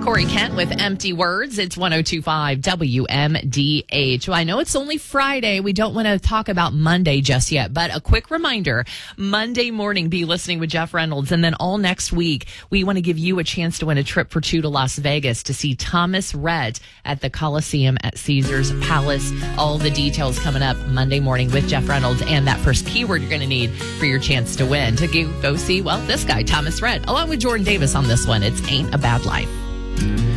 Corey Kent with Empty Words. It's 102.5 WMDH. Well, I know it's only Friday. We don't want to talk about Monday just yet, but a quick reminder, Monday morning, be listening with Jeff Reynolds. And then all next week, we want to give you a chance to win a trip for two to Las Vegas to see Thomas Rhett at the Coliseum at Caesars Palace. All the details coming up Monday morning with Jeff Reynolds, and that first keyword you're going to need for your chance to win to go see, well, this guy, Thomas Rhett, along with Jordan Davis on this one. It's Ain't a Bad Life.